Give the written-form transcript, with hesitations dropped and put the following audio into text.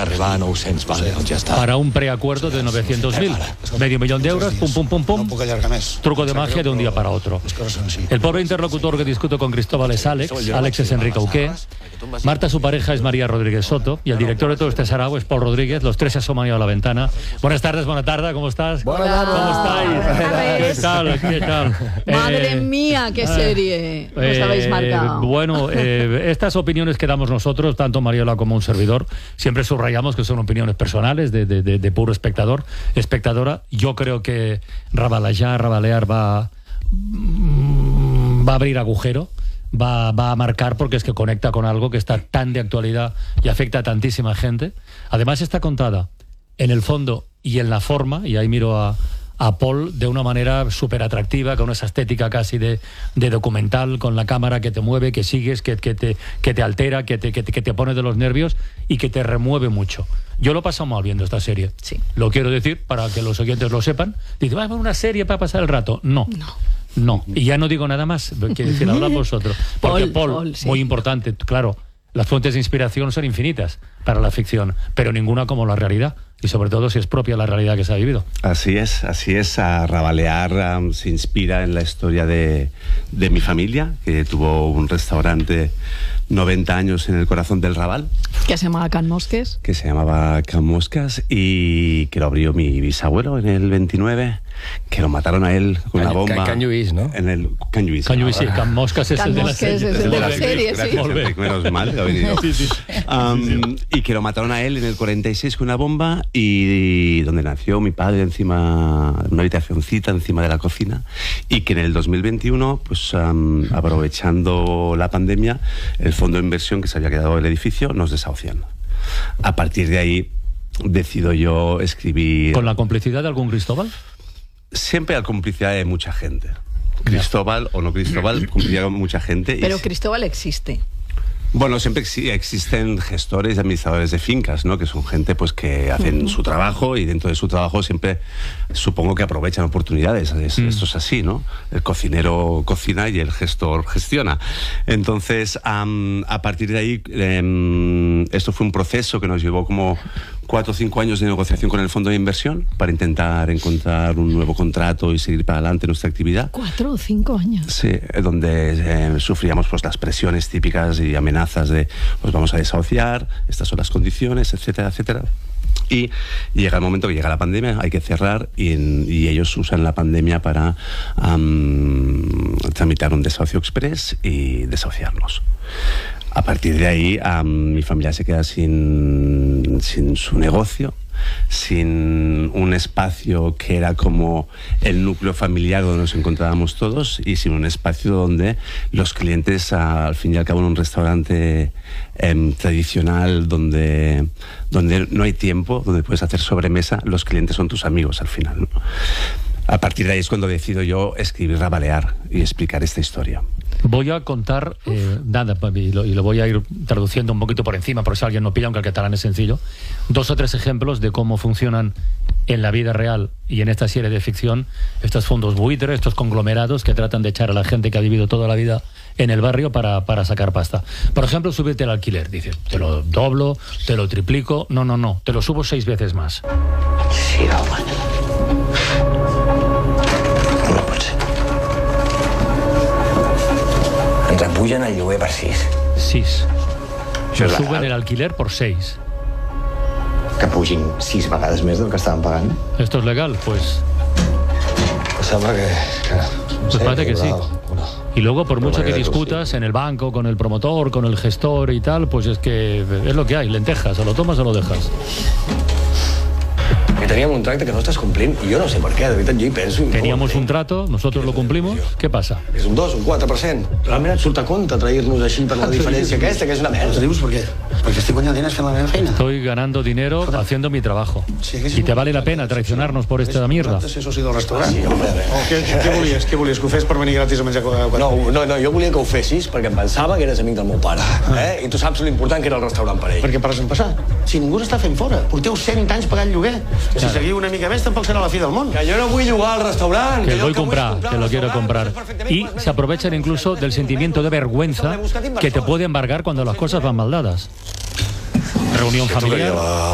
arribar a 900, vale, doncs ja està. Para un preacuerdo de 900.000. Medio millón de euros, pum, pum, pum, pum. No puc allargar més. Truco de magia de un día para otro. El pobre interlocutor que discuto con Cristóbal es Alex. Alex es Enrique Auqué. Marta, su pareja, es María Rodríguez Soto. Y el director de todo este sarao es Paul Rodríguez. Los tres se asoman a la ventana. Buenas tardes, buena tarde, ¿cómo estás? Buenas tardes. ¿Cómo estáis? ¿Qué tal? ¿Qué tal? Madre mía, qué serie os habéis marcado. Bueno, estas opiniones que damos nosotros, tanto Mariola como un servidor, siempre subrayamos que son opiniones personales de puro espectadora. Yo creo que Rabalear va a abrir agujero, va a marcar, porque es que conecta con algo que está tan de actualidad y afecta a tantísima gente. Además está contada en el fondo y en la forma, y ahí miro a Paul, de una manera súper atractiva, con esa estética casi de documental, con la cámara que te mueve, que sigues, que te altera, que te pone de los nervios y que te remueve mucho. Yo lo he pasado mal viendo esta serie. Sí. Lo quiero decir para que los oyentes lo sepan. Dice, va a ver una serie para pasar el rato. No. Y ya no digo nada más. Quiero decir, hablad vosotros. Porque Paul, sí. Muy importante, claro, las fuentes de inspiración son infinitas para la ficción, pero ninguna como la realidad. Y sobre todo si es propia la realidad que se ha vivido. Así es. Rabalear se inspira en la historia de mi familia, que tuvo un restaurante 90 años en el corazón del Raval. Que se llamaba Can Mosques. Que se llamaba Can Moscas, y que lo abrió mi bisabuelo en el 29, que lo mataron a él con una bomba. Can Lluís, ¿no? En el Can Lluís. Can Lluís, sí. Can Moscas es el de la serie. Es el de la serie, Gracias, sí. Enric, menos mal que ha venido. Sí. Y que lo mataron a él en el 46 con una bomba, y donde nació mi padre, encima, en una habitacioncita encima de la cocina, y que en el 2021, pues aprovechando la pandemia, el fondo de inversión que se había quedado del edificio nos desahucian. A partir de ahí decido yo escribir... ¿Con la complicidad de algún Cristóbal? Siempre hay complicidad de mucha gente. Cristóbal o no Cristóbal, complicidad con mucha gente. Pero Cristóbal existe. Bueno, siempre existen gestores y administradores de fincas, ¿no? Que son gente pues que hacen su trabajo, y dentro de su trabajo siempre supongo que aprovechan oportunidades. Esto es así, ¿no? El cocinero cocina y el gestor gestiona. Entonces, a partir de ahí, esto fue un proceso que nos llevó como 4 o 5 años de negociación con el fondo de inversión para intentar encontrar un nuevo contrato y seguir para adelante nuestra actividad. 4 o 5 años. Sí, donde sufríamos pues las presiones típicas y amenazas de pues vamos a desahuciar, estas son las condiciones, etcétera, etcétera. Y llega el momento que llega la pandemia, hay que cerrar, y ellos usan la pandemia para tramitar un desahucio express y desahuciarnos. A partir de ahí, mi familia se queda sin su negocio, sin un espacio que era como el núcleo familiar donde nos encontrábamos todos, y sin un espacio donde los clientes, al fin y al cabo, en un restaurante tradicional donde no hay tiempo, donde puedes hacer sobremesa, los clientes son tus amigos al final, ¿no? A partir de ahí es cuando decido yo escribir Rabalear y explicar esta historia. Voy a contar, y lo voy a ir traduciendo un poquito por encima, por si alguien no pilla, aunque el catalán es sencillo, 2 o 3 ejemplos de cómo funcionan en la vida real y en esta serie de ficción estos fondos buitre, estos conglomerados que tratan de echar a la gente que ha vivido toda la vida en el barrio para sacar pasta. Por ejemplo, subirte el alquiler. Dice, te lo doblo, te lo triplico. No, te lo subo 6 veces más. Sí, home. No pot ser. Ens apugen el lloguer per 6. 6. Això és Suben legal? el alquiler por 6. Que pugin 6 vegades més del que estaven pagant? ¿Esto es legal? Pues Sembla que Pues parece que sí. Y luego, por mucho que discutas en el banco, con el promotor, con el gestor y tal, pues es que es lo que hay, lentejas, o lo tomas o lo dejas. Que teníem un tracte que no estàs complint, i jo no sé per què, de veritat, jo hi penso. Teníamos un trato, nosotros lo cumplimos, ¿qué pasa? És un 2, un 4%. Realment et surt a compte trair-nos així per la diferència aquesta, que és una merda. Dius per què? Perquè estic guanyant diners fent la meva feina. Estoy ganando dinero haciendo mi trabajo. ¿Y te vale la pena traicionarnos por esta mierda? Ser soci del restaurant. Sí, home, Què volies? Què volies? Que ho fes per venir gratis a menjar quatre? No, jo volia que ho fessis perquè em pensava que eres amic del meu pare. I tu saps l'important que era el restaurant per ell. Perquè per desempassar, si ningú s'està fent fora, porteu 100 anys pagant lloguer. Si seguiu una mica més, tampoc serà la fi del món. Que jo no vull jugar al restaurant. Que voy a comprar, que lo quiero comprar. Y se aprovechan incluso del sentimiento de vergüenza que te puede embargar cuando las cosas van mal dadas. Reunión familiar.